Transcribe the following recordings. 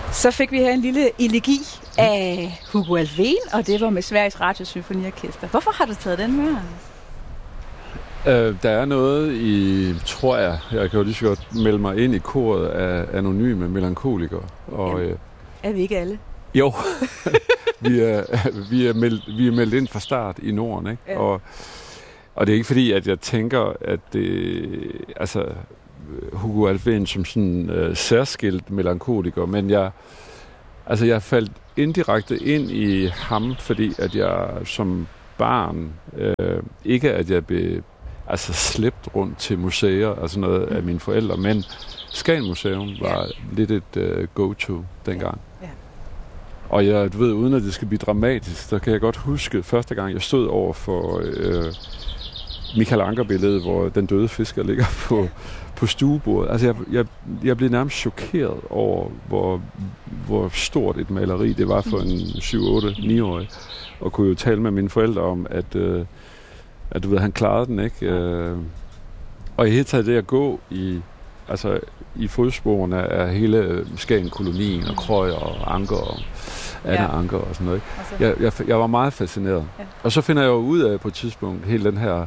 Så fik vi her en lille elegi af Hugo Alfvén, og det var med Sveriges Radio Symfoniorkester. Hvorfor har du taget den med? Der er noget i, tror jeg kan jo lige så godt melde mig ind i koret af anonyme melankolikere. Og, er vi ikke alle? Jo, vi er meldt ind fra start i Norden, ikke? Ja. Og det er ikke fordi, at jeg tænker, at det, altså Hugo Alfvén som sådan særskilt melankoliker, men jeg faldt indirekte ind i ham, fordi at jeg som barn, ikke at jeg blev slæbt rundt til museer, altså noget af mine forældre, men Skagen Museum var lidt et go-to dengang. Ja. Og du ved, uden at det skal blive dramatisk, så kan jeg godt huske første gang, jeg stod over for Michael Ancher-billedet, hvor den døde fisker ligger på stuebordet. Altså, jeg blev nærmest chokeret over, hvor stort et maleri det var for en 7-8-9-årig. Og kunne jo tale med mine forældre om, at du ved, han klarede den, ikke? Og i hele taget det at gå i fodsporene af hele Skagen-kolonien og Krøyer og Anker og Anna Anker og sådan noget. Jeg var meget fascineret. Ja. Og så finder jeg jo ud af på et tidspunkt hele den her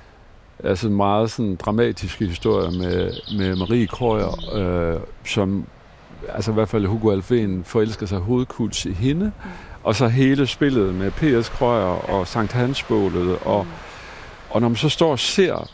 meget sådan dramatiske historie med Marie Krøyer, som i hvert fald Hugo Alfvén forelsker sig hovedkuls i hende, og så hele spillet med P.S. Krøyer og Sankt Hansbålet, og når man så står og ser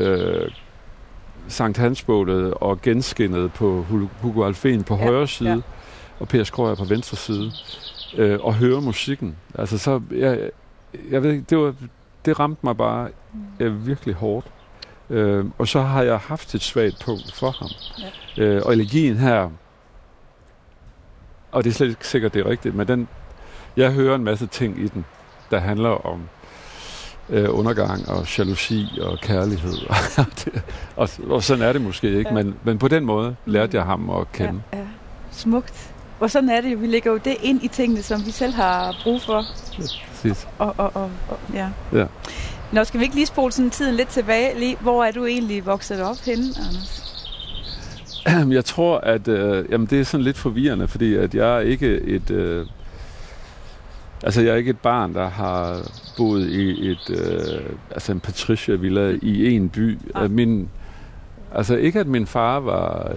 Sankt Hansbålet og genskinnet på Hugo Alfvén på højre side, og P.S. Krøyer på venstre side, og høre musikken. Altså så, jeg ved ikke, det ramte mig bare virkelig hårdt. Og så har jeg haft et svagt punkt for ham. Ja. Og elegien her, og det er slet ikke sikkert, det er rigtigt, men jeg hører en masse ting i den, der handler om undergang og jalousi og kærlighed. og sådan er det måske ikke, men på den måde lærte jeg ham at kende. Ja. Smukt. Og sådan er det jo. Vi lægger jo det ind i tingene, som vi selv har brug for. Præcis. Ja. Nå, skal vi ikke lige spole sådan tiden lidt tilbage? Hvor er du egentlig vokset op henne, Anders? Jeg tror, at det er sådan lidt forvirrende, fordi at jeg er ikke et... jeg er ikke et barn, der har boet i en Patricia-villa i en by. Ikke at min far var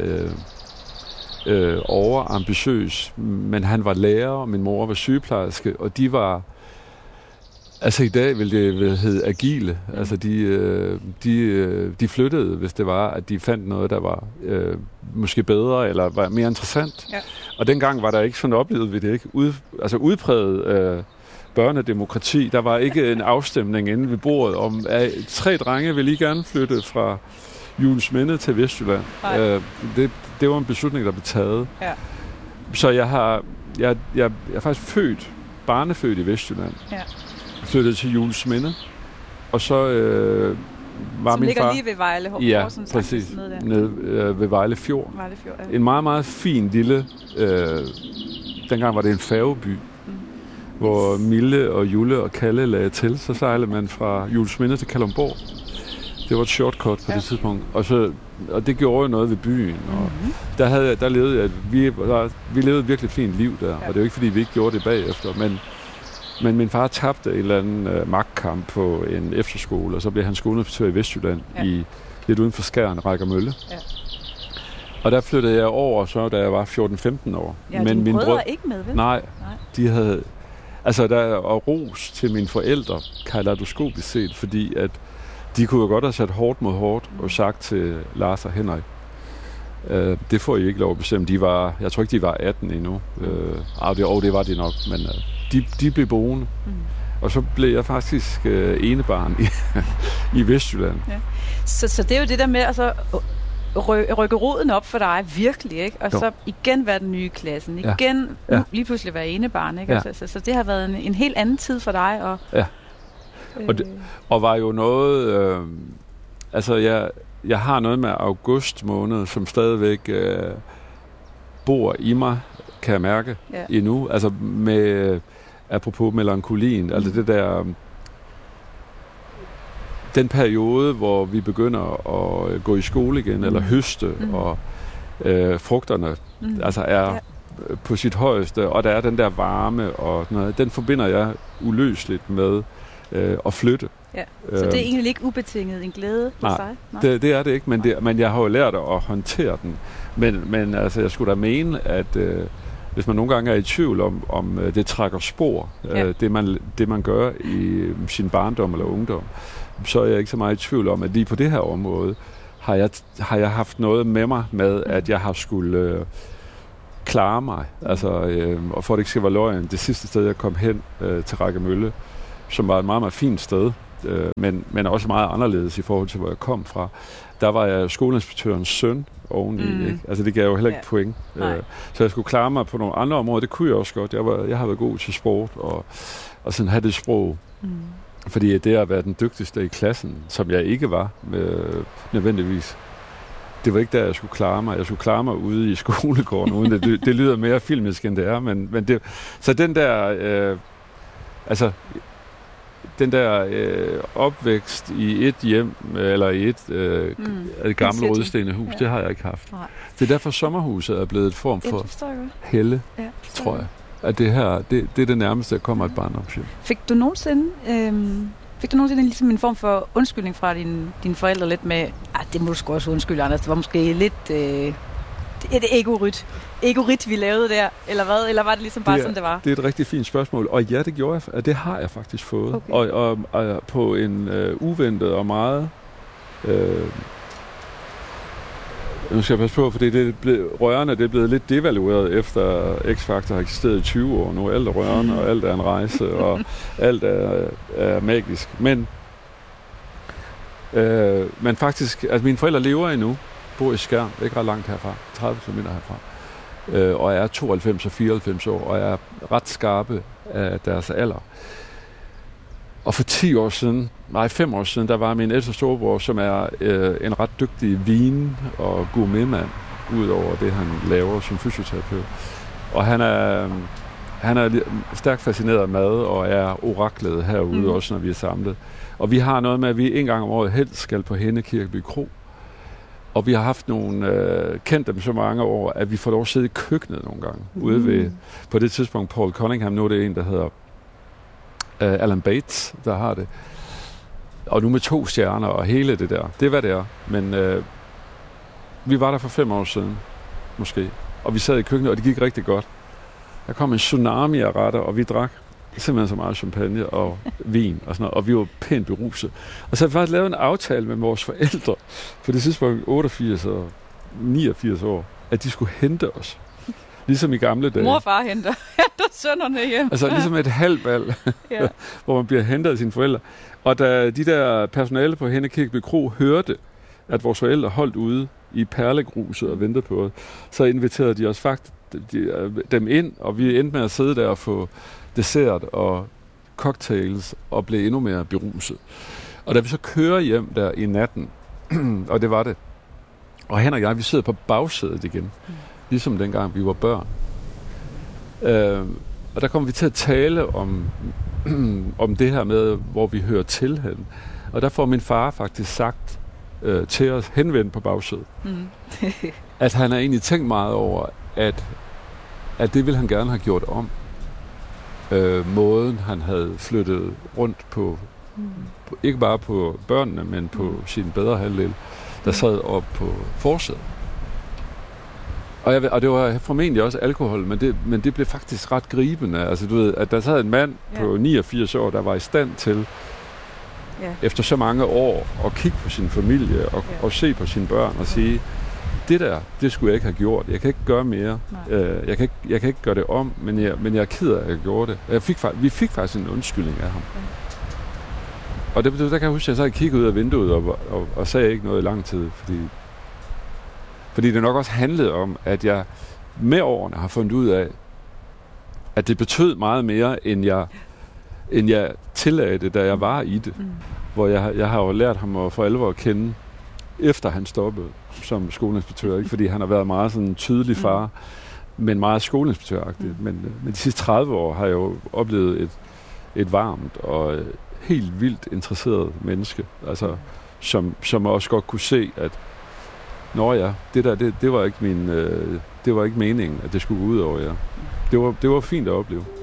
overambitiøs, men han var lærer, og min mor var sygeplejerske, og de var... i dag ville det hedde agile. Altså, de flyttede, hvis det var, at de fandt noget, der var måske bedre, eller var mere interessant. Ja. Og dengang var der ikke sådan oplevet ved det, ikke? Udpræget børnedemokrati. Der var ikke en afstemning inde ved bordet om, at 3 drenge vil lige gerne flytte fra Juelsminde til Vestjylland. Det var en beslutning, der blev taget. Ja. Så jeg er faktisk barnefødt i Vestjylland. Ja. Flyttede til Juelsminde, og så var som min ligger far... lige ved Vejle. Ja, præcis. Nede ved Vejle Fjord. Ja. En meget, meget fin lille... dengang var det en færgeby, hvor Mille og Julle og Kalle lagde til. Så sejlede man fra Juelsminde til Kalundborg. Det var et shortcut på det tidspunkt. Og det gjorde jo noget ved byen. Og der levede jeg... Vi levede et virkelig fint liv der, og det er jo ikke, fordi vi ikke gjorde det bagefter, men min far tabte en eller anden magtkamp på en efterskole, og så blev han skoleinspektør i Vestjylland, lidt uden for Skjern, Rækkermølle. Ja. Og der flyttede jeg over, så da jeg var 14-15 år. Ja, men dine brødre ikke med, vel? Nej, de havde... og ros til mine forældre, kaleidoskopisk set, fordi at de kunne jo godt have sat hårdt mod hårdt og sagt til Lars og Henrik, det får I ikke lov at bestemme. Jeg tror ikke, de var 18 endnu. Det var de nok, men... De blev boende. Og så blev jeg faktisk enebarn i Vestjylland. Ja. Så det er jo det der med at rykke roden op for dig, virkelig, ikke? Og så igen være den nye klassen. Igen lige pludselig være enebarn, ikke? Ja. Så det har været en helt anden tid for dig. Og var jo noget... jeg har noget med august måned, som stadigvæk bor i mig, kan jeg mærke, endnu. Altså med... apropos melankolien, altså det der... Den periode, hvor vi begynder at gå i skole igen, eller høste, og frugterne er på sit højeste, og der er den der varme og noget, den forbinder jeg uløseligt med at flytte. Ja. Så det er egentlig ikke ubetinget en glæde for sig? Nej, det er det ikke, men jeg har jo lært at håndtere den. Men altså, jeg skulle da mene, at hvis man nogle gange er i tvivl om det trækker spor, det man gør i sin barndom eller ungdom, så er jeg ikke så meget i tvivl om, at lige på det her område har jeg haft noget med mig med, at jeg har skulle klare mig. Altså, og for at det ikke skal være løgn, det sidste sted, jeg kom hen til Rækkemølle, som var et meget, meget fint sted, men også meget anderledes i forhold til, hvor jeg kom fra. Der var jeg skoleinspektørens søn oveni. Ikke? Altså, det gav jo heller ikke point. Så jeg skulle klare mig på nogle andre områder. Det kunne jeg også godt. Jeg har været god til sport og sådan have det sprog. Fordi det at være den dygtigste i klassen, som jeg ikke var nødvendigvis, det var ikke der, jeg skulle klare mig. Jeg skulle klare mig ude i skolegården, uden det lyder mere filmisk, end det er. Men det, så den der... den der opvækst i et hjem, eller i et gammelt rødstenehus, det har jeg ikke haft. Nej. Det er derfor sommerhuset er blevet et form for helle, tror jeg. At det her, det er det nærmeste, der kommer et barndomshjem. Fik du nogensinde ligesom en form for undskyldning fra dine forældre lidt med, det må du sgu også undskylde, Anders, det var måske lidt et egorit, vi lavede der, eller hvad? Eller var det ligesom bare sådan, det var? Det er et rigtig fint spørsmål, og ja, det gjorde jeg, det har jeg faktisk fået. Okay. Og på en uventet og meget... nu skal jeg passe på, fordi rørene det er blevet lidt devalueret efter X-Factor har eksisteret i 20 år nu. Alt er rørende, og alt er en rejse, og alt er magisk. Men faktisk, altså mine forældre lever endnu, bor i Skjern, ikke ret langt herfra, 30 km herfra, og jeg er 92 og 94 år, og jeg er ret skarpe af deres alder. Og for 5 år siden, der var min ældste storebror, som er en ret dygtig vin- og gourmetmand, udover det, han laver som fysioterapeut. Og han er stærkt fascineret af mad, og er oraklet herude også, når vi er samlet. Og vi har noget med, at vi en gang om året helst skal på Henne Kirkeby Kro. Og vi har haft nogle kendt dem så mange år, at vi får lov at sidde i køkkenet nogle gange. Ude ved, på det tidspunkt, Paul Cunningham, nu er det en, der hedder Alan Bates, der har det. Og nu med 2 stjerner og hele det der. Det er, hvad det er. Men vi var der for 5 år siden, måske. Og vi sad i køkkenet, og det gik rigtig godt. Der kom en tsunami af retter, og vi drak simpelthen så meget champagne og vin og sådan noget. Og vi var pænt beruset. Og så har vi faktisk lavet en aftale med vores forældre, på det tidspunkt 88 og 89 år, at de skulle hente os. Ligesom i gamle dage. Mor og far henter sønnerne hjem. Altså ligesom et halvvalg, hvor man bliver hentet af sine forældre. Og da de der personale på Henne Kirkeby Kro hørte, at vores forældre holdt ude i perlegruset og ventede på os, så inviterede de os faktisk dem ind, og vi endte med at sidde der og få dessert og cocktails og blev endnu mere beruset. Og da vi så kører hjem der i natten, og det var det, og han og jeg, vi sidder på bagsædet igen, ligesom dengang vi var børn. Og der kommer vi til at tale om det her med, hvor vi hører til hen. Og der får min far faktisk sagt til os, henvendt på bagsædet, at han har egentlig tænkt meget over, at det ville han gerne have gjort om. Måden, han havde flyttet rundt på, ikke bare på børnene, men på sin bedre halvdel, der sad op på forsædet. Og det var formentlig også alkohol, men det blev faktisk ret gribende. Altså du ved, at der sad en mand på 89 år, der var i stand til, efter så mange år, at kigge på sin familie og se på sine børn og sige, det skulle jeg ikke have gjort. Jeg kan ikke gøre mere. Jeg kan ikke gøre det om, men jeg er ked af, at jeg gjorde det. Vi fik faktisk en undskyldning af ham. Og der kan jeg huske, at jeg så kiggede ud af vinduet og sagde ikke noget i lang tid, fordi det nok også handlede om, at jeg med årene har fundet ud af, at det betød meget mere, end jeg tillagde det, da jeg var i det. Hvor jeg har jo lært ham at for alvor at kende, efter han stoppede som skoleinspektør. Ikke? Fordi han har været meget sådan en tydelig far, men meget skoleinspektøragtigt. Men de sidste 30 år har jeg jo oplevet et varmt og helt vildt interesseret menneske, altså, som også godt kunne se, at det var ikke det var ikke meningen, at det skulle gå ud over jer. Det var fint at opleve.